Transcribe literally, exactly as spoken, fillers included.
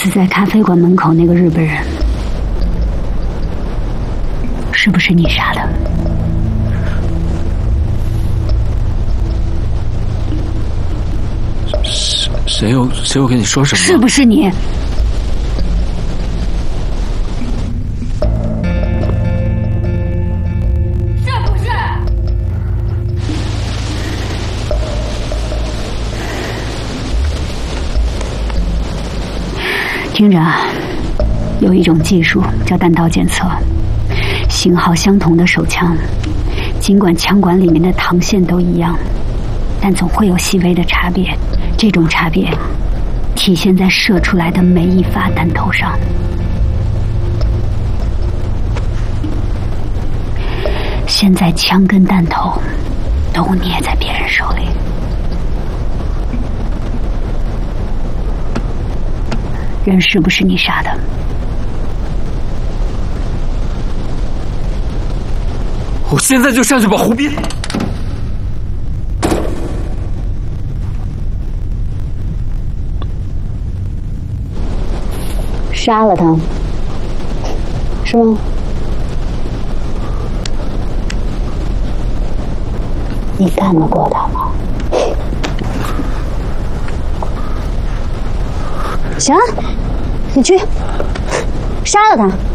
死在咖啡馆门口那个日本人，是不是你杀的？ 谁谁又谁又跟你说什么？ 是不是你？ 是不是？ 听着啊，有一种技术叫弹道检测，型号相同的手枪，尽管枪管里面的膛线都一样，但总会有细微的差别。这种差别体现在射出来的每一发弹头上。现在枪跟弹头都捏在别人手里，人是不是你杀的？ 我现在就上去把胡斌。 杀了他，是吗？你干得过他吗？行，你去杀了他。